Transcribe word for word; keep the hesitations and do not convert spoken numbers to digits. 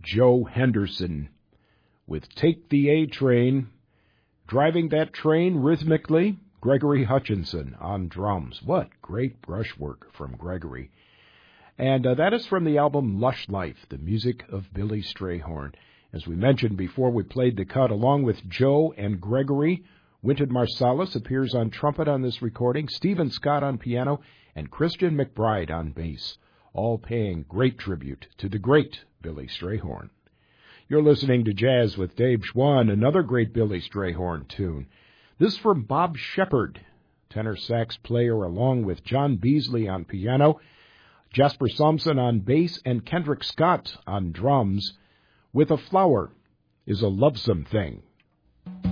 Joe Henderson with Take the A Train. Driving that train rhythmically, Gregory Hutchinson on drums. What great brushwork from Gregory. And uh, that is from the album Lush Life, the music of Billy Strayhorn. As we mentioned before, we played the cut along with Joe and Gregory. Wynton Marsalis appears on trumpet on this recording, Stephen Scott on piano, and Christian McBride on bass, all paying great tribute to the great Billy Strayhorn. You're listening to Jazz with Dave Schwann, another great Billy Strayhorn tune. This from Bob Shepard, tenor sax player, along with John Beasley on piano, Jasper Thompson on bass, and Kendrick Scott on drums. With a Flower is a Lovesome Thing.